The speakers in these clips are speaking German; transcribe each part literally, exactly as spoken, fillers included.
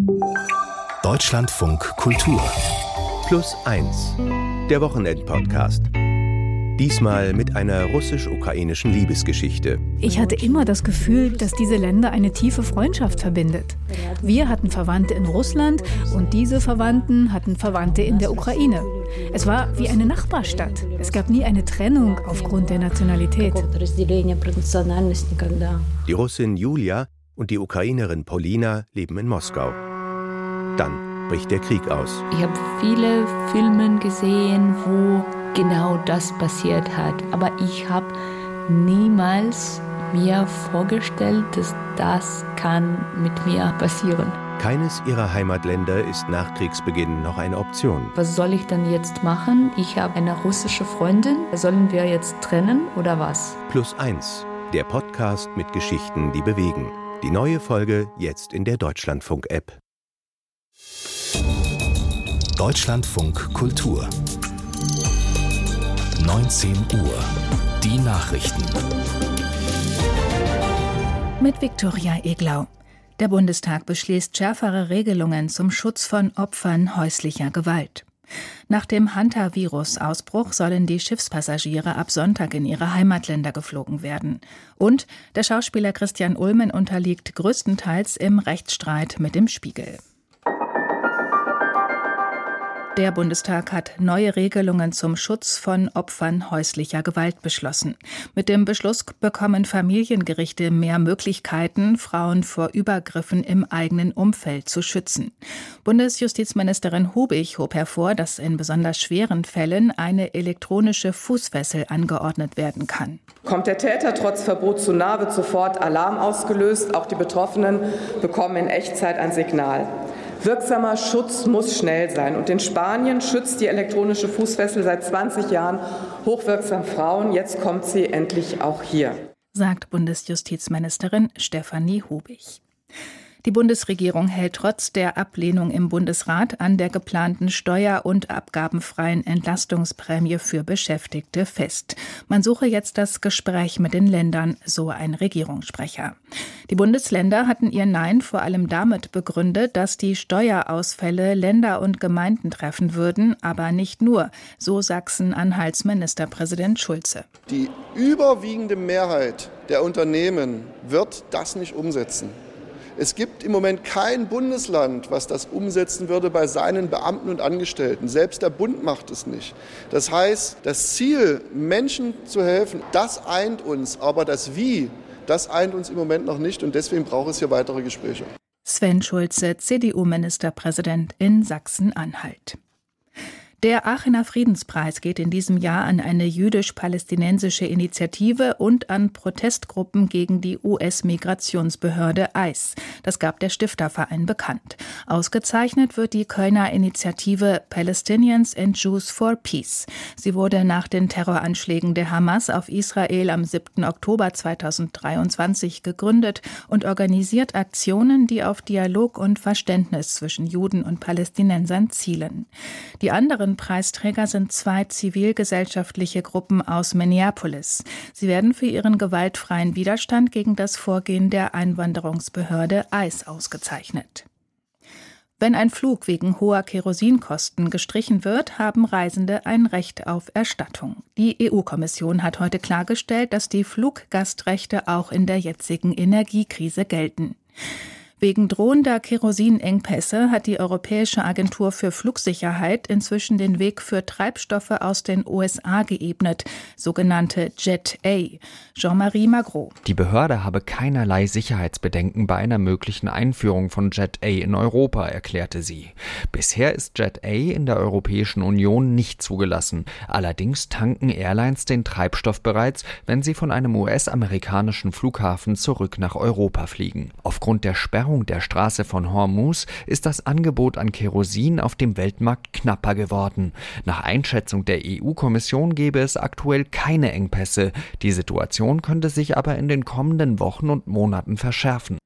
Deutschlandfunk Kultur Plus eins, der Wochenend-Podcast. Diesmal mit einer russisch-ukrainischen Liebesgeschichte. Ich hatte immer das Gefühl, dass diese Länder eine tiefe Freundschaft verbindet. Wir hatten Verwandte in Russland und diese Verwandten hatten Verwandte in der Ukraine. Es war wie eine Nachbarstadt. Es gab nie eine Trennung aufgrund der Nationalität. Die Russin Julia und die Ukrainerin Polina leben in Moskau. Dann bricht der Krieg aus. Ich habe viele Filme gesehen, wo genau das passiert hat. Aber ich habe niemals mir vorgestellt, dass das kann mit mir passieren. Keines ihrer Heimatländer ist nach Kriegsbeginn noch eine Option. Was soll ich dann jetzt machen? Ich habe eine russische Freundin. Sollen wir jetzt trennen oder was? Plus eins, der Podcast mit Geschichten, die bewegen. Die neue Folge jetzt in der Deutschlandfunk-App. Deutschlandfunk Kultur neunzehn Uhr. Die Nachrichten. Mit Viktoria Eglau. Der Bundestag beschließt schärfere Regelungen zum Schutz von Opfern häuslicher Gewalt. Nach dem Hantavirus-Ausbruch sollen die Schiffspassagiere ab Sonntag in ihre Heimatländer geflogen werden. Und der Schauspieler Christian Ulmen unterliegt größtenteils im Rechtsstreit mit dem Spiegel. Der Bundestag hat neue Regelungen zum Schutz von Opfern häuslicher Gewalt beschlossen. Mit dem Beschluss bekommen Familiengerichte mehr Möglichkeiten, Frauen vor Übergriffen im eigenen Umfeld zu schützen. Bundesjustizministerin Hubig hob hervor, dass in besonders schweren Fällen eine elektronische Fußfessel angeordnet werden kann. Kommt der Täter trotz Verbot zu nahe, wird sofort Alarm ausgelöst. Auch die Betroffenen bekommen in Echtzeit ein Signal. Wirksamer Schutz muss schnell sein. Und in Spanien schützt die elektronische Fußfessel seit zwanzig Jahren hochwirksam Frauen. Jetzt kommt sie endlich auch hier, sagt Bundesjustizministerin Stefanie Hubig. Die Bundesregierung hält trotz der Ablehnung im Bundesrat an der geplanten steuer- und abgabenfreien Entlastungsprämie für Beschäftigte fest. Man suche jetzt das Gespräch mit den Ländern, so ein Regierungssprecher. Die Bundesländer hatten ihr Nein vor allem damit begründet, dass die Steuerausfälle Länder und Gemeinden treffen würden, aber nicht nur, so Sachsen-Anhalts Ministerpräsident Schulze. Die überwiegende Mehrheit der Unternehmen wird das nicht umsetzen. Es gibt im Moment kein Bundesland, was das umsetzen würde bei seinen Beamten und Angestellten. Selbst der Bund macht es nicht. Das heißt, das Ziel, Menschen zu helfen, das eint uns. Aber das Wie, das eint uns im Moment noch nicht. Und deswegen braucht es hier weitere Gespräche. Sven Schulze, C D U-Ministerpräsident in Sachsen-Anhalt. Der Aachener Friedenspreis geht in diesem Jahr an eine jüdisch-palästinensische Initiative und an Protestgruppen gegen die U S-Migrationsbehörde I C E. Das gab der Stifterverein bekannt. Ausgezeichnet wird die Kölner Initiative Palestinians and Jews for Peace. Sie wurde nach den Terroranschlägen der Hamas auf Israel am siebten Oktober zweitausenddreiundzwanzig gegründet und organisiert Aktionen, die auf Dialog und Verständnis zwischen Juden und Palästinensern zielen. Die anderen Preisträger sind zwei zivilgesellschaftliche Gruppen aus Minneapolis. Sie werden für ihren gewaltfreien Widerstand gegen das Vorgehen der Einwanderungsbehörde I C E ausgezeichnet. Wenn ein Flug wegen hoher Kerosinkosten gestrichen wird, haben Reisende ein Recht auf Erstattung. Die E U-Kommission hat heute klargestellt, dass die Fluggastrechte auch in der jetzigen Energiekrise gelten. Wegen drohender Kerosinengpässe hat die Europäische Agentur für Flugsicherheit inzwischen den Weg für Treibstoffe aus den U S A geebnet, sogenannte Jet A. Jean-Marie Magro. Die Behörde habe keinerlei Sicherheitsbedenken bei einer möglichen Einführung von Jet A in Europa, erklärte sie. Bisher ist Jet A in der Europäischen Union nicht zugelassen. Allerdings tanken Airlines den Treibstoff bereits, wenn sie von einem U S-amerikanischen Flughafen zurück nach Europa fliegen. Aufgrund der Sperrung der Straße von Hormuz ist das Angebot an Kerosin auf dem Weltmarkt knapper geworden. Nach Einschätzung der E U-Kommission gäbe es aktuell keine Engpässe. Die Situation könnte sich aber in den kommenden Wochen und Monaten verschärfen.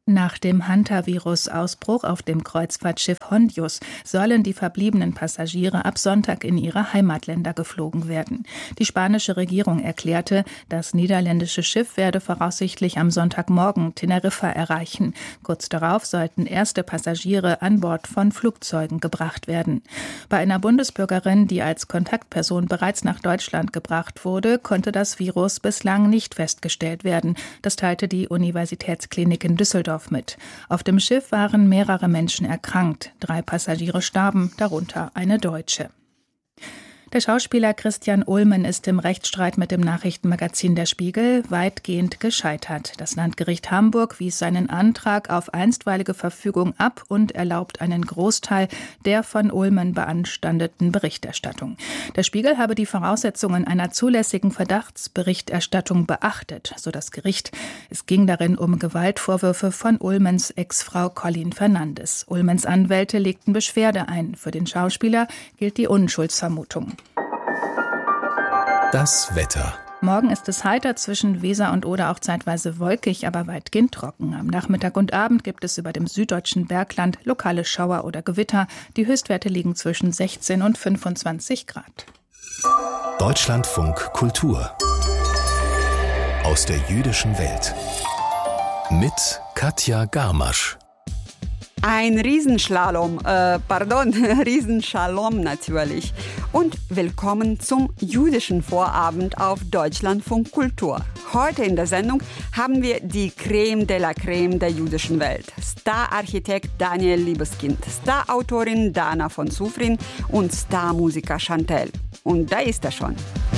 Nach dem Hantavirus-Ausbruch auf dem Kreuzfahrtschiff Hondius sollen die verbliebenen Passagiere ab Sonntag in ihre Heimatländer geflogen werden. Die spanische Regierung erklärte, das niederländische Schiff werde voraussichtlich am Sonntagmorgen Teneriffa erreichen. Kurz darauf sollten erste Passagiere an Bord von Flugzeugen gebracht werden. Bei einer Bundesbürgerin, die als Kontaktperson bereits nach Deutschland gebracht wurde, konnte das Virus bislang nicht festgestellt werden. Das teilte die Universitätsklinik in Düsseldorf mit. Auf dem Schiff waren mehrere Menschen erkrankt. Drei Passagiere starben, darunter eine Deutsche. Der Schauspieler Christian Ulmen ist im Rechtsstreit mit dem Nachrichtenmagazin Der Spiegel weitgehend gescheitert. Das Landgericht Hamburg wies seinen Antrag auf einstweilige Verfügung ab und erlaubt einen Großteil der von Ulmen beanstandeten Berichterstattung. Der Spiegel habe die Voraussetzungen einer zulässigen Verdachtsberichterstattung beachtet, so das Gericht. Es ging darin um Gewaltvorwürfe von Ulmens Ex-Frau Colleen Fernandes. Ulmens Anwälte legten Beschwerde ein. Für den Schauspieler gilt die Unschuldsvermutung. Das Wetter. Morgen ist es heiter, zwischen Weser und Oder auch zeitweise wolkig, aber weitgehend trocken. Am Nachmittag und Abend gibt es über dem süddeutschen Bergland lokale Schauer oder Gewitter. Die Höchstwerte liegen zwischen sechzehn und fünfundzwanzig Grad. Deutschlandfunk Kultur. Aus der jüdischen Welt. Mit Katja Garmasch. Ein Riesenslalom, äh, pardon, Riesenshalom natürlich. Und willkommen zum jüdischen Vorabend auf Deutschlandfunk Kultur. Heute in der Sendung haben wir die Creme de la Creme der jüdischen Welt. Star-Architekt Daniel Liebeskind, Star-Autorin Dana von Sufrin und Star-Musiker Chantel. Und da ist er schon.